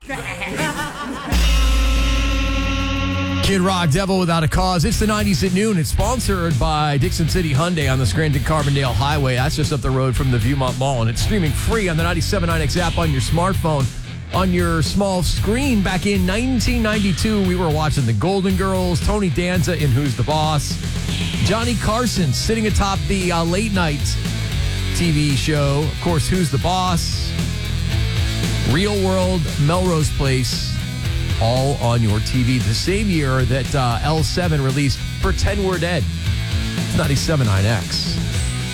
Kid Rock, Devil Without a Cause. It's the 90s at noon. It's sponsored by Dixon City Hyundai on the Scranton-Carbondale Highway. That's just up the road from the Viewmont Mall, and it's streaming free on the 97.9X app on your smartphone. On your small screen, back in 1992, we were watching The Golden Girls, Tony Danza in Who's the Boss, Johnny Carson sitting atop the late-night TV show, of course, Who's the Boss, Real World, Melrose Place, all on your TV. The same year that L7 released Pretend We're Dead. It's 97.9X.